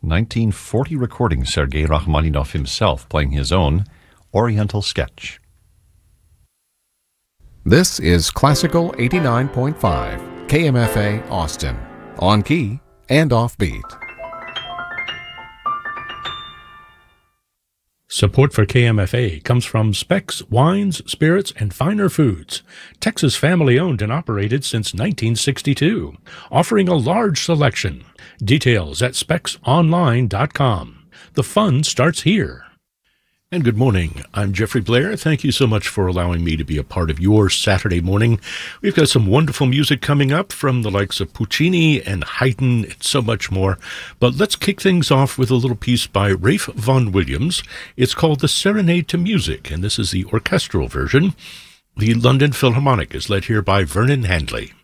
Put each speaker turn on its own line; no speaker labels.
1940 recording, Sergei Rachmaninoff himself playing his own Oriental Sketch.
This is Classical 89.5, KMFA Austin, on key and offbeat.
Support for KMFA comes from Specs Wines, Spirits, and Finer Foods, Texas family-owned and operated since 1962, offering a large selection. Details at specsonline.com. The fun starts here. And good morning. I'm Jeffrey Blair. Thank you so much for allowing me to be a part of your Saturday morning. We've got some wonderful music coming up from the likes of Puccini and Haydn and so much more. But let's kick things off with a little piece by Ralph Vaughan Williams. It's called The Serenade to Music, and this is the orchestral version. The London Philharmonic is led here by Vernon Handley.